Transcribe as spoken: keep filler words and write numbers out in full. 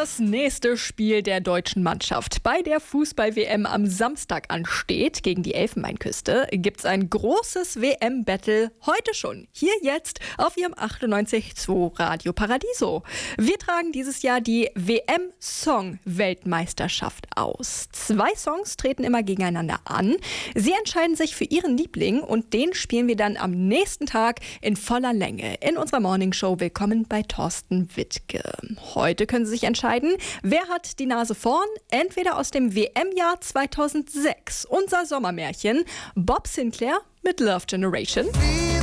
das nächste Spiel der deutschen Mannschaft bei der Fußball-W M am Samstag ansteht, gegen die Elfenbeinküste, gibt's ein großes W M-Battle heute schon, hier jetzt auf Ihrem achtundneunzig Komma zwei Radio Paradiso. Wir tragen dieses Jahr die W M-Song-Weltmeisterschaft aus. Zwei Songs treten immer gegeneinander an. Sie entscheiden sich für ihren Liebling und den spielen wir dann am nächsten Tag in voller Länge in unserer Morningshow. Willkommen bei Thorsten Wittke. Heute können Sie sich entscheiden, wer hat die Nase vorn? Entweder aus dem W M-Jahr zweitausendsechs, unser Sommermärchen, Bob Sinclair mit Love Generation.